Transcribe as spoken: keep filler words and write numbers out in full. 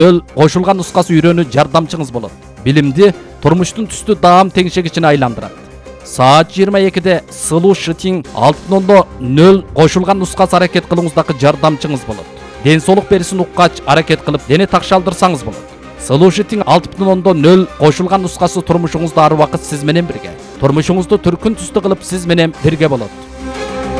нөл кошулган нускасы үйрөнүү жардамчыңыз болот. Билимди турмуштун түстүү даам теңшегичине айландырат. Саат жыйырма экиде Slow Shooting алты ноль ноль кошулган нускасы аракет кылууңуздагы жардамчыңыз болот. Ден соолук берисин уккач аракет кылып дене такшалдырсаңыз болот. Slow Shooting алты ноль ноль кошулган нускасы турмушуңузда ар убакыт сиз менен бирге. Турмушуңузду түркүн түстүү кылып сиз менен бирге болот.